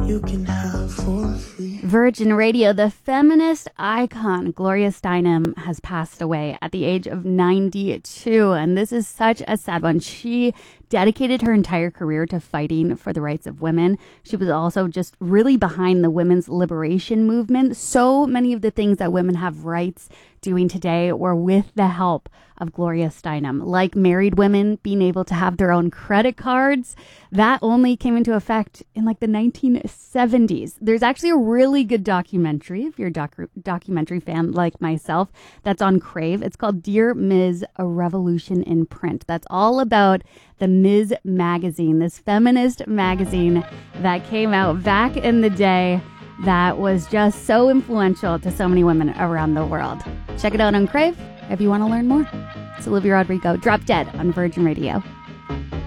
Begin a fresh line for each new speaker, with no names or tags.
you can have for free.
Virgin Radio, the feminist icon Gloria Steinem has passed away at the age of 92, and this is such a sad one. She dedicated her entire career to fighting for the rights of women. She was also just really behind the women's liberation movement. So many of the things that women have rights doing today were with the help of Gloria Steinem, like married women being able to have their own credit cards. That only came into effect in like the 1970s. There's actually a really good documentary, if you're a documentary fan like myself, that's on Crave. It's called Dear Ms. A Revolution in Print. That's all about the Ms. magazine, this feminist magazine that came out back in the day that was just so influential to so many women around the world. Check it out on Crave if you want to learn more. It's Olivia Rodrigo, Drop Dead on Virgin Radio.